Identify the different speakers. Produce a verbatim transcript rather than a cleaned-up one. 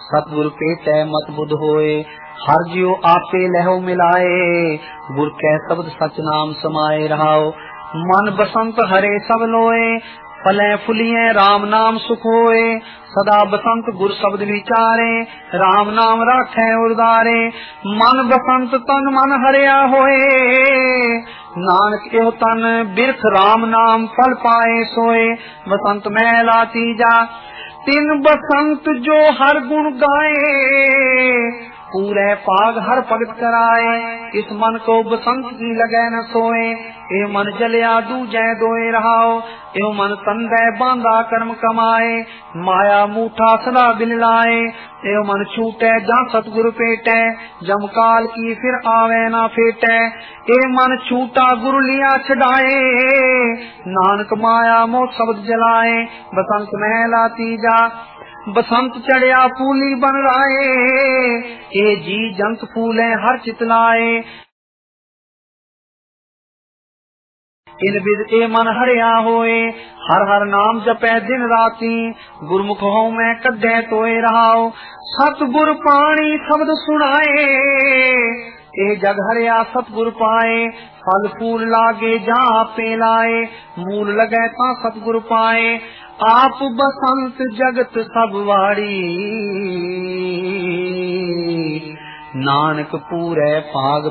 Speaker 1: सतगुर पेटै मत बुध होए, हर जियो आपे लहो मिलाए, गुर कै शब्द सच नाम समाये रहाओ। मन बसंत हरे सब लोए, फलें फुलिए राम नाम सुख होए, सदा बसंत गुर शब्द विचारे, राम नाम राखे उदारे। मन बसंत तन मन हरिया होए, नानक एहो तन बिरथ राम नाम फल पाए सोए। बसंत मैला तीजा तिन बसंत जो हर गुण गाए, पूरे पाग हर भगत कराए, इस मन को बसंत की लगे न सोए। ए मन जलिया दूजै दोए रहाओ, एहो मन तंदै बांधा कर्म कमाए, माया मूठा सदा बिन लाए। एहो मन छूटे जा सतगुरु पेटै, जम काल की फिर आवे ना फेटै। ए मन छूटा गुरु लिया छड़ाए, नानक माया मोह शब्द जलाए। बसंत महला तीजा बसंत चढ़िया फूली बन राए, ए जी जंत फूले हर चितलाए। इन बिद ए मन हरिया होए, हर हर नाम जपै दिन राती, गुरमुख हो मैं कढ़े तोए रहाओ। सतगुर पाणी शब्द सुनाए, ए जग हरिया सतगुर पाए। फल फूल लागे जहाँ पे लाए, मूल लगे ता सतगुर पाए। आप बसंत जगत सब वाड़ी, नानक पूरे पाग